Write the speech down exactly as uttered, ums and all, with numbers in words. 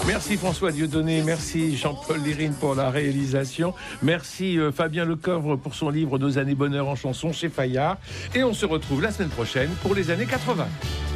Merci François Dieudonné, merci Jean-Paul Lérine pour la réalisation, merci euh, Fabien Lecoeuvre pour son livre Nos années bonheur en chanson chez Fayard, et on se retrouve la semaine prochaine pour les années quatre-vingts.